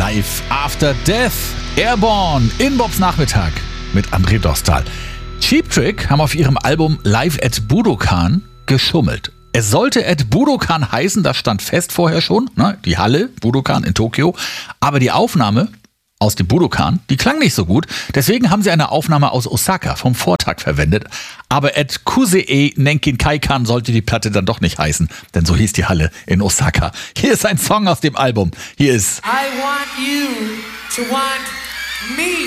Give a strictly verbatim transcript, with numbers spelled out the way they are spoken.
Live After Death, Airborne in Bobs Nachmittag mit André Dostal. Cheap Trick haben auf ihrem Album Live at Budokan geschummelt. Es sollte at Budokan heißen, das stand fest vorher schon, ne? Die Halle Budokan in Tokio. Aber die Aufnahme aus dem Budokan, die klang nicht so gut. Deswegen haben sie eine Aufnahme aus Osaka vom Vortag verwendet. Aber at Kusee Nenkinkaikan sollte die Platte dann doch nicht heißen, denn so hieß die Halle in Osaka. Hier ist ein Song aus dem Album. Hier ist I want you to want me.